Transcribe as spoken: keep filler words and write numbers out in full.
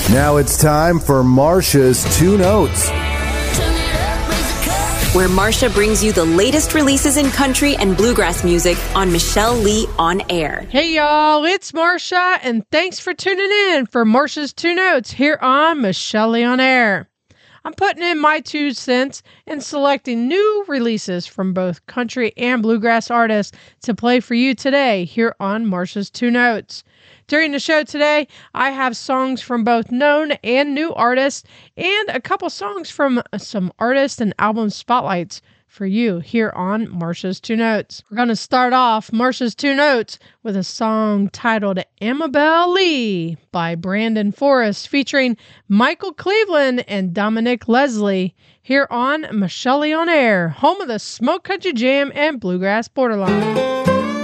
Now it's time for Marsha's Two Notes, where Marsha brings you the latest releases in country and bluegrass music on Michelle Lee On Air. Hey y'all, it's Marsha, and thanks for tuning in for Marsha's Two Notes here on Michelle Lee On Air. I'm putting in my two cents and selecting new releases from both country and bluegrass artists to play for you today here on Marsha's Two Notes. During the show today, I have songs from both known and new artists and a couple songs from some artist and album spotlights for you here on Marsha's Two Notes. We're going to start off Marsha's Two Notes with a song titled Amabel Lee by Brandon Forrest featuring Michael Cleveland and Dominic Leslie here on Michelle Lee On Air, home of the Smoke Country Jam and Bluegrass Borderline.